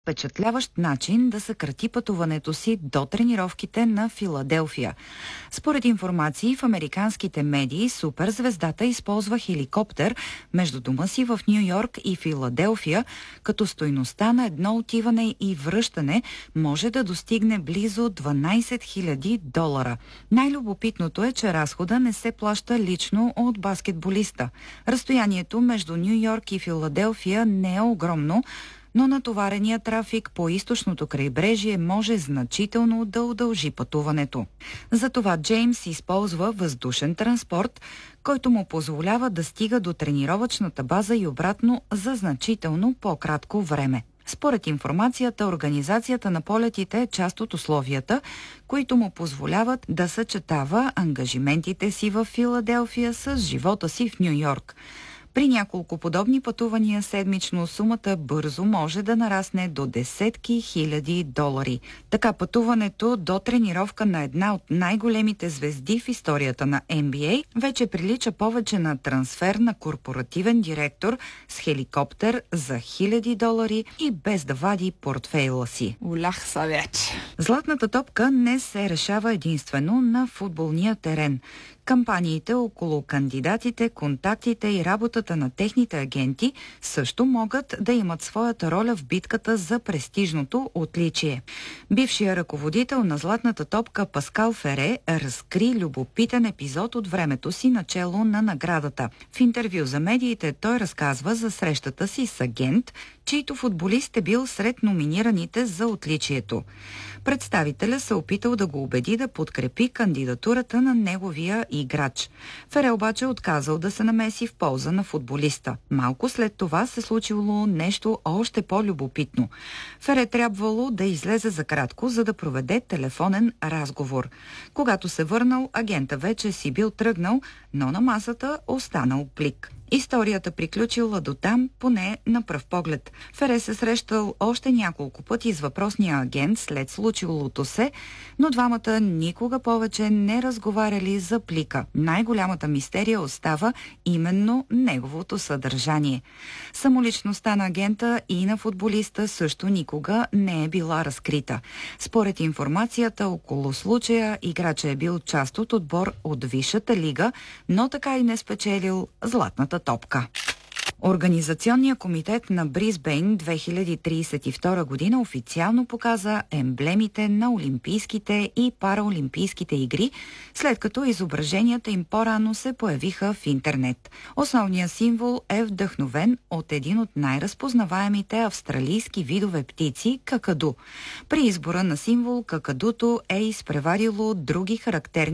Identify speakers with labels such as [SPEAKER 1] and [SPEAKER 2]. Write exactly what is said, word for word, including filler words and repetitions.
[SPEAKER 1] впечатляващ начин да съкрати пътуването си до тренировките на Филаделфия. Според информации в американските медии, суперзвездата използва хеликоптер между дома си в Ню Йорк и Филаделфия, като стойността на едно отиване и връщане може да достигне близо дванайсет хиляди долара. Най-любопитното е, че разхода не се плаща лично от баскетболиста. Разстоянието между Ню Йорк и Филаделфия не е огромно, но натоварения трафик по източното крайбрежие може значително да удължи пътуването. Затова Джеймс използва въздушен транспорт, който му позволява да стига до тренировъчната база и обратно за значително по-кратко време. Според информацията, организацията на полетите е част от условията, които му позволяват да съчетава ангажиментите си в Филаделфия с живота си в Ню Йорк. При няколко подобни пътувания седмично сумата бързо може да нарасне до десетки хиляди долари. Така пътуването до тренировка на една от най-големите звезди в историята на Н Б А вече прилича повече на трансфер на корпоративен директор с хеликоптер за хиляди долари и без да вади портфейла си.
[SPEAKER 2] Улах съвет.
[SPEAKER 1] Златната топка не се решава единствено на футболния терен. Кампаниите около кандидатите, контактите и работата на техните агенти също могат да имат своята роля в битката за престижното отличие. Бившият ръководител на Златната топка Паскал Фере разкри любопитен епизод от времето си начело на наградата. В интервю за медиите той разказва за срещата си с агент, чийто футболист е бил сред номинираните за отличието. Представителя се опитал да го убеди да подкрепи кандидатурата на неговия играч. Фере обаче отказал да се намеси в полза на футболиста. Малко след това се случило нещо още по-любопитно. Фере трябвало да излезе за кратко, за да проведе телефонен разговор. Когато се върнал, агента вече си бил тръгнал, но на масата останал плик. Историята приключила до там, поне на пръв поглед. Фере се срещал още няколко пъти с въпросния агент след случилото се, но двамата никога повече не разговаряли за плика. Най-голямата мистерия остава именно неговото съдържание. Самоличността на агента и на футболиста също никога не е била разкрита. Според информацията около случая, играчът е бил част от отбор от Висшата лига, но така и не спечелил златната топка. Организационният комитет на Бризбейн две хиляди трийсет и втора година официално показа емблемите на Олимпийските и Параолимпийските игри, след като изображенията им по-рано се появиха в интернет. Основният символ е вдъхновен от един от най-разпознаваемите австралийски видове птици – какаду. При избора на символ какадуто е изпреварило други характерни